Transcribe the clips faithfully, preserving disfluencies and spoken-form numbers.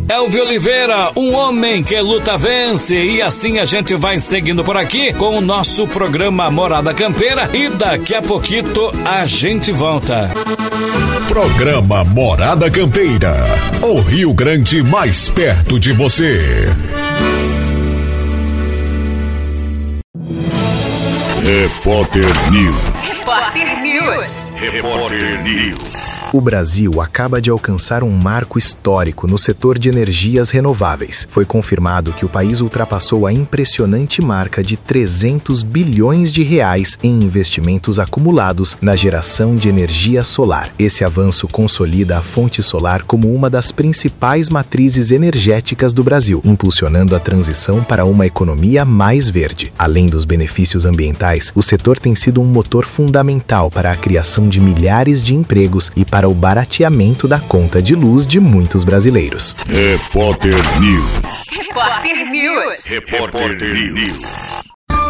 Elvio Oliveira, um homem que luta vence. E assim a gente vai seguindo por aqui com o nosso programa Morada Campeira e daqui a pouquito a gente volta. Programa Morada Campeira, o Rio Grande mais perto de você. Repórter News. Repórter News. Repórter News. O Brasil acaba de alcançar um marco histórico no setor de energias renováveis. Foi confirmado que o país ultrapassou a impressionante marca de trezentos bilhões de reais em investimentos acumulados na geração de energia solar. Esse avanço consolida a fonte solar como uma das principais matrizes energéticas do Brasil, impulsionando a transição para uma economia mais verde. Além dos benefícios ambientais, o setor tem sido um motor fundamental para a criação de milhares de empregos e para o barateamento da conta de luz de muitos brasileiros. Repórter News. Repórter News. Repórter News.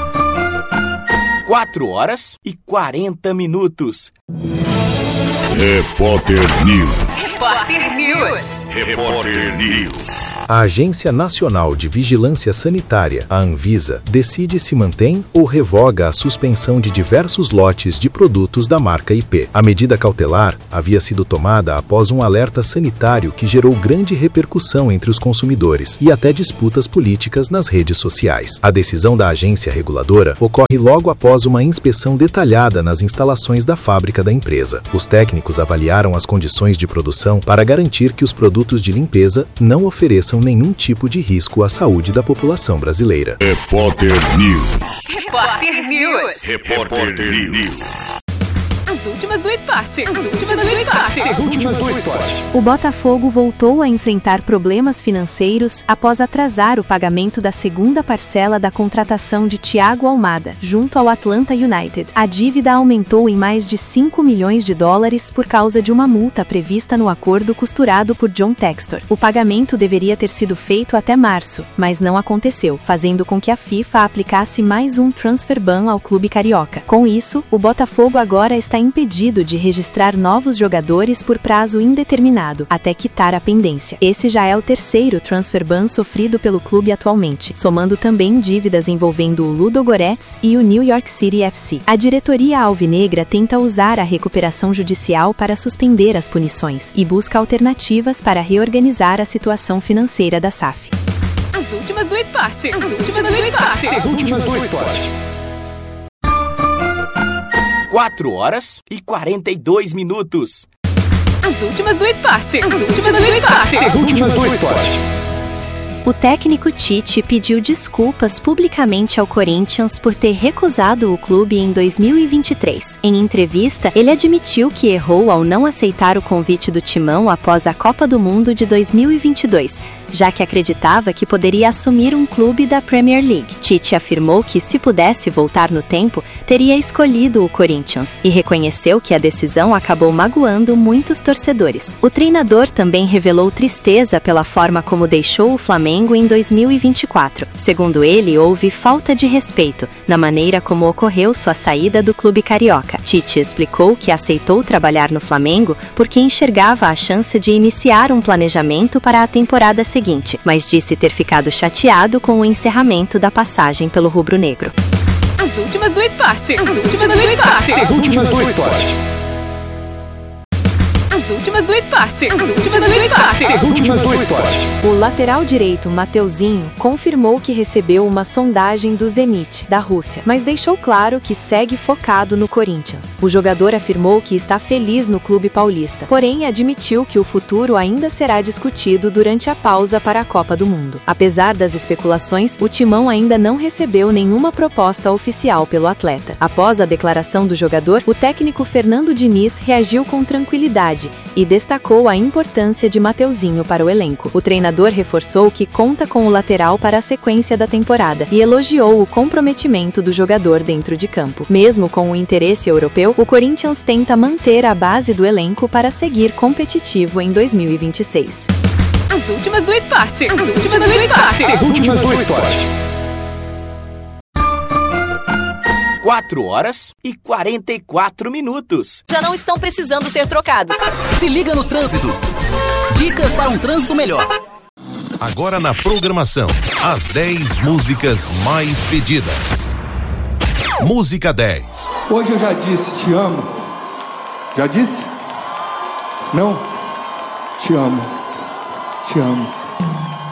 quatro horas e quarenta minutos. Repórter News. Repórter News. Repórter News. A Agência Nacional de Vigilância Sanitária, a Anvisa, decide se mantém ou revoga a suspensão de diversos lotes de produtos da marca I P. A medida cautelar havia sido tomada após um alerta sanitário que gerou grande repercussão entre os consumidores e até disputas políticas nas redes sociais. A decisão da agência reguladora ocorre logo após uma inspeção detalhada nas instalações da fábrica da empresa. Os técnicos avaliaram as condições de produção para garantir que os produtos de limpeza não ofereçam nenhum tipo de risco à saúde da população brasileira. Repórter News. Repórter News. Repórter News. As últimas do esporte. As últimas do esporte. As últimas do esporte. O Botafogo voltou a enfrentar problemas financeiros após atrasar o pagamento da segunda parcela da contratação de Thiago Almada, junto ao Atlanta United. A dívida aumentou em mais de cinco milhões de dólares por causa de uma multa prevista no acordo costurado por John Textor. O pagamento deveria ter sido feito até março, mas não aconteceu, fazendo com que a FIFA aplicasse mais um transfer ban ao clube carioca. Com isso, o Botafogo agora está impedido de registrar novos jogadores por prazo indeterminado, até quitar a pendência. Esse já é o terceiro transfer ban sofrido pelo clube atualmente, somando também dívidas envolvendo o Ludogorets e o New York City F C. A diretoria alvinegra tenta usar a recuperação judicial para suspender as punições e busca alternativas para reorganizar a situação financeira da S A F. As últimas do esporte. As últimas do esporte. As últimas do esporte. quatro horas e quarenta e dois minutos. As últimas do esporte. As últimas do esporte. As últimas do esporte. O técnico Tite pediu desculpas publicamente ao Corinthians por ter recusado o clube em dois mil e vinte e três. Em entrevista, ele admitiu que errou ao não aceitar o convite do Timão após a Copa do Mundo de dois mil e vinte e dois, já que acreditava que poderia assumir um clube da Premier League. Tite afirmou que, se pudesse voltar no tempo, teria escolhido o Corinthians e reconheceu que a decisão acabou magoando muitos torcedores. O treinador também revelou tristeza pela forma como deixou o Flamengo em dois mil e vinte e quatro. Segundo ele, houve falta de respeito na maneira como ocorreu sua saída do clube carioca. Tite explicou que aceitou trabalhar no Flamengo porque enxergava a chance de iniciar um planejamento para a temporada seguinte, mas disse ter ficado chateado com o encerramento da passagem pelo rubro-negro. As últimas do esporte. As últimas do esporte. As últimas do esporte. As últimas do esporte. As últimas do esporte. As últimas do esporte. O lateral direito Mateuzinho confirmou que recebeu uma sondagem do Zenit, da Rússia, mas deixou claro que segue focado no Corinthians. O jogador afirmou que está feliz no clube paulista, porém admitiu que o futuro ainda será discutido durante a pausa para a Copa do Mundo. Apesar das especulações, o Timão ainda não recebeu nenhuma proposta oficial pelo atleta. Após a declaração do jogador, o técnico Fernando Diniz reagiu com tranquilidade e destacou a importância de Mateuzinho para o elenco. O treinador reforçou que conta com o lateral para a sequência da temporada e elogiou o comprometimento do jogador dentro de campo. Mesmo com o interesse europeu, o Corinthians tenta manter a base do elenco para seguir competitivo em dois mil e vinte e seis. As últimas do esporte. As últimas do esporte. As últimas do esporte. quatro horas e quarenta e quatro minutos. Já não estão precisando ser trocados. Se liga no trânsito. Dicas para um trânsito melhor. Agora na programação, as dez músicas mais pedidas. Música dez. Hoje eu já disse, te amo. Já disse? Não? Te amo. Te amo.